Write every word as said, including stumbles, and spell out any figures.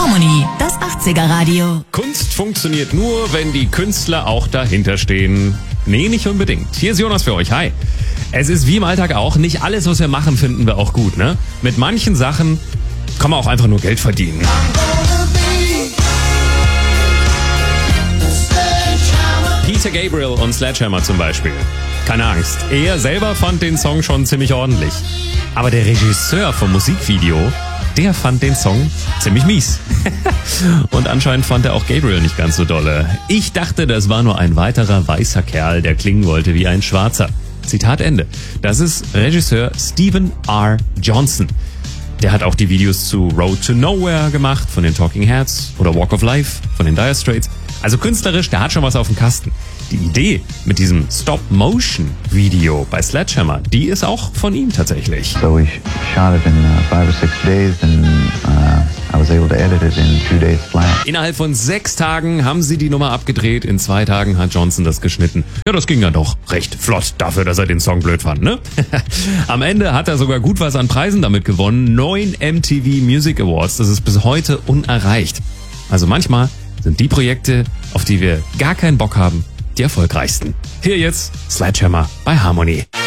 Harmony, das achtziger Radio. Kunst funktioniert nur, wenn die Künstler auch dahinter stehen. Nee, nicht unbedingt. Hier ist Jonas für euch. Hi. Es ist wie im Alltag auch, nicht alles, was wir machen, finden wir auch gut, ne? Mit manchen Sachen kann man auch einfach nur Geld verdienen. Peter Gabriel und Sledgehammer zum Beispiel. Keine Angst, er selber fand den Song schon ziemlich ordentlich. Aber der Regisseur vom Musikvideo, der fand den Song ziemlich mies. Und anscheinend fand er auch Gabriel nicht ganz so dolle. Ich dachte, das war nur ein weiterer weißer Kerl, der klingen wollte wie ein Schwarzer. Zitat Ende. Das ist Regisseur Stephen R. Johnson. Der hat auch die Videos zu Road to Nowhere gemacht von den Talking Heads oder Walk of Life von den Dire Straits. Also künstlerisch, der hat schon was auf dem Kasten. Die Idee mit diesem Stop-Motion-Video bei Sledgehammer, die ist auch von ihm tatsächlich. So we shot it in uh, five or six days and uh, I was able to edit it in two days flat. Innerhalb von sechs Tagen haben sie die Nummer abgedreht. In zwei Tagen hat Johnson das geschnitten. Ja, das ging ja doch recht flott dafür, dass er den Song blöd fand, ne? Am Ende hat er sogar gut was an Preisen damit gewonnen. Neun M T V Music Awards. Das ist bis heute unerreicht. Also manchmal sind die Projekte, auf die wir gar keinen Bock haben, die erfolgreichsten. Hier jetzt Sledgehammer bei Harmony.